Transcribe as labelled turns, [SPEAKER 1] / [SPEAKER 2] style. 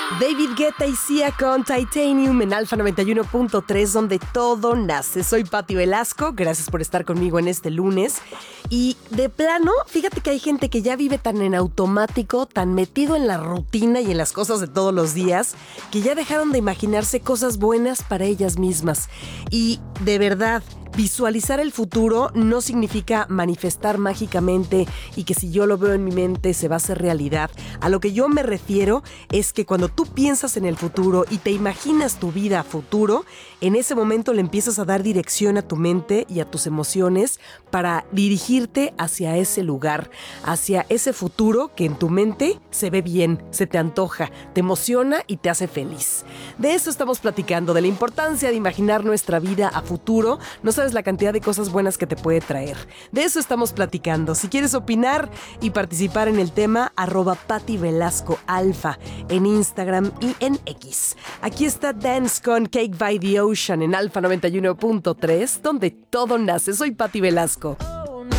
[SPEAKER 1] David Guetta y Sia con Titanium en Alfa 91.3, donde todo nace. Soy Pati Velasco, gracias por estar conmigo en este lunes. Y de plano, fíjate que hay gente que ya vive tan en automático, tan metido en la rutina y en las cosas de todos los días, que ya dejaron de imaginarse cosas buenas para ellas mismas. Y de verdad, visualizar el futuro no significa manifestar mágicamente y que si yo lo veo en mi mente se va a hacer realidad. A lo que yo me refiero es que cuando tú piensas en el futuro y te imaginas tu vida a futuro, en ese momento le empiezas a dar dirección a tu mente y a tus emociones para dirigirte hacia ese lugar, hacia ese futuro que en tu mente se ve bien, se te antoja, te emociona y te hace feliz. De eso estamos platicando, de la importancia de imaginar nuestra vida a futuro. No sabes la cantidad de cosas buenas que te puede traer. De eso estamos platicando. Si quieres opinar y participar en el tema, @Pati Velasco Alfa en Instagram y en X. Aquí está Dance con Cake by the Ocean en Alfa 91.3, donde todo nace. Soy Pati Velasco.